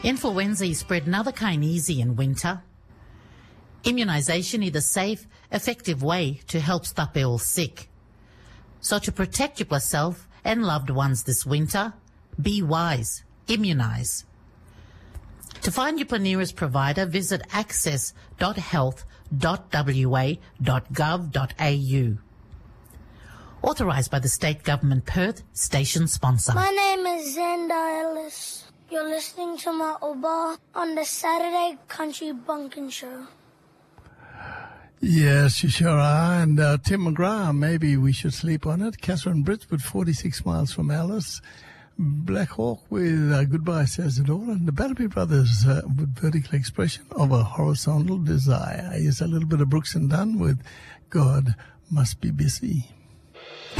Influenza is spread another kind easy in winter. Immunisation is a safe, effective way to help stop all sick. So to protect yourself and loved ones this winter, be wise, immunise. To find your nearest provider, visit access.health.wa.gov.au. Authorised by the State Government Perth, station sponsor. My name is Xander Ellis. You're listening to my Oba on the Saturday Country Bunkin Show. Yes, you sure are. And Tim McGrath, maybe we should sleep on it. Catherine Bridgewood, 46 miles from Alice. Black Hawk with Goodbye Says It All. And the Battery Brothers with Vertical Expression of a Horizontal Desire. Here's a little bit of Brooks and Dunn with God Must Be Busy.